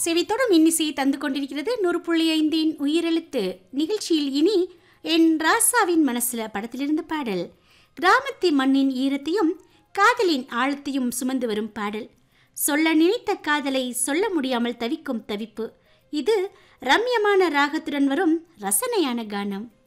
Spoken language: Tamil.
செவித்தொடும் இன்னிசையை தந்து கொண்டிருக்கிறது 100.5 உயிரெழுத்து நிகழ்ச்சியில். இனி என் ராசாவின் மனசுல படத்திலிருந்து பாடல். கிராமத்து மண்ணின் ஈரத்தையும் காதலின் ஆழத்தையும் சுமந்து வரும் பாடல். சொல்ல நினைத்த காதலை சொல்ல முடியாமல் தவிக்கும் தவிப்பு. இது ரம்யமான ராகத்துடன் வரும் ரசனையான கானம்.